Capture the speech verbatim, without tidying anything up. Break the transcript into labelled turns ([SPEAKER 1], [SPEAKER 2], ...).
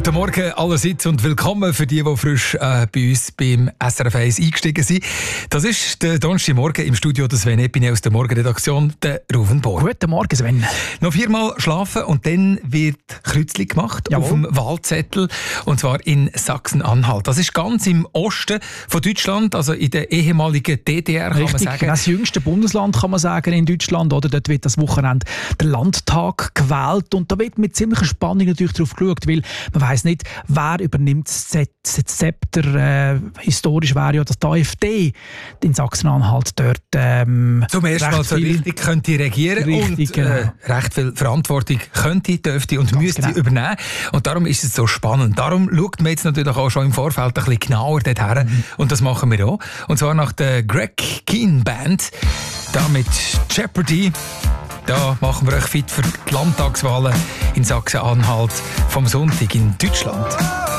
[SPEAKER 1] Guten Morgen allerseits und willkommen für die, die frisch äh, bei uns beim S R F eins eingestiegen sind. Das ist der Donnerstagmorgen im Studio der Sven Epine aus der Morgenredaktion, der Ruven Bohr.
[SPEAKER 2] Guten Morgen, Sven.
[SPEAKER 1] Noch viermal schlafen und dann wird Kreuzli gemacht. Jawohl. Auf dem Wahlzettel, und zwar in Sachsen-Anhalt. Das ist ganz im Osten von Deutschland, also in der ehemaligen D D R, kann
[SPEAKER 2] Richtig,
[SPEAKER 1] man sagen.
[SPEAKER 2] das jüngste Bundesland, kann man sagen, in Deutschland. Oder? Dort wird das Wochenende der Landtag gewählt und da wird mit ziemlicher Spannung natürlich darauf geschaut, weil man weiss nicht, wer übernimmt das Zepter. Äh, historisch wäre ja, dass die AfD in Sachsen-Anhalt dort ähm,
[SPEAKER 1] zum ersten Mal so richtig könnte regieren
[SPEAKER 2] richtig,
[SPEAKER 1] und äh, recht viel Verantwortung könnte, dürfte und
[SPEAKER 2] Ganz
[SPEAKER 1] müsste
[SPEAKER 2] genau.
[SPEAKER 1] übernehmen. Und darum ist es so spannend. Darum schaut man jetzt natürlich auch schon im Vorfeld ein bisschen genauer dorthin. Mhm. Und das machen wir auch. Und zwar nach der Greg Kihn Band. Da mit Jeopardy. Da machen wir euch fit für die Landtagswahlen in Sachsen-Anhalt vom Sonntag in Deutschland.